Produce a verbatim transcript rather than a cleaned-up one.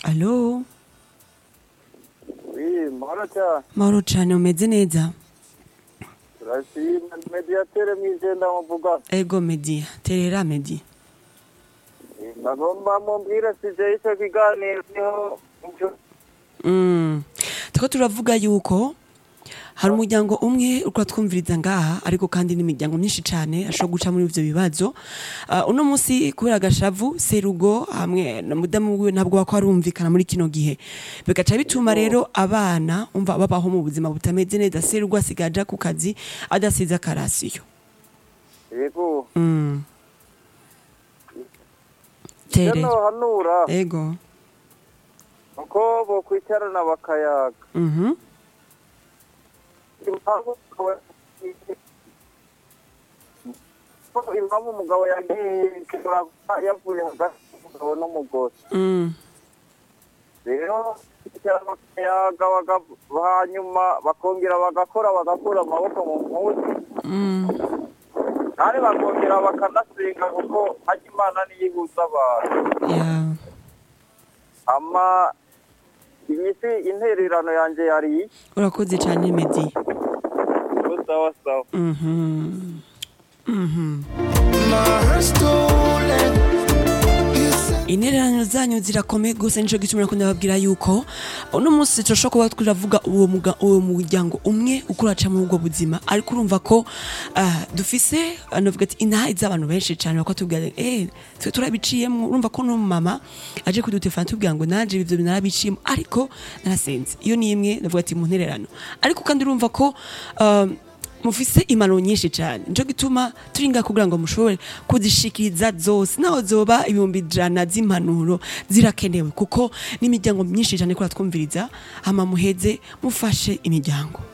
Allo? Oui, mahoro cyane. Mahoro cyane umeze neza? Turashima mediatere mw'ijenda muvuga. Ego Media, terera Media. Ndagomba mumbwira sije ico kiganiro niho Mm. Tuko turavuga yuko hari umuryango umwe uko twumviriza ngaha ariko kandi n'imiryango myinshi cyane ashobora guca muri ivyo bibazo. Uh, uno munsi kubera gashavu Serugo hamwe na mudamu wiwe ntabwo bako arumvikana muri kino gihe. Bigaca bituma rero abana umva babaho mu buzima butameze neza. Serugo asigaja ku kazi adasize akarasiyo. Yego. Mm. Tere. Jeno hanura. Ego. Uko bo kwicarana bakayaga. Mhm. Impamvu impamvu umugabo yagiye yavuye hagati y'umugabo n'umugore. Mm. Rero bakayaga hanyuma bakongera bagakora bagakura amaboko mu mpuzu. Mm. Kandi bakongera bakanasenga kuko hajya Imana niyihuza abantu. Yeah. Ama inyisi intererano yanje yari Urakoze cyane Medi. sawa sawa. Mhm. Mhm. Intererano zanyu zirakomeye gose nico gituma nakunda babwira yuko uno munsi turashobora kuba turavuga uwo muga uwo muryango umwe ukuraca mu ubwo buzima ariko urumva ko uh, dufise anovuga ati inaha iz'abantu benshi cyane bako tubwira eh twe turabiciyemo urumva ko no mama aje kudutefana tubwira ngo naje ivyo binarabiciyemo ariko narasenze iyo ni imwe navuga ati mu ntererano ariko kandi urumva ko uh, mufise imano nyinshi cyane nico gituma turinga kugira ngo mushobore kuzishikiriza zose naho zoba ibihumbi ijana z'impanuro zirakenewe kuko n'imiryango myinshi cyane ko twumviriza hama muheze mufashe imiryango.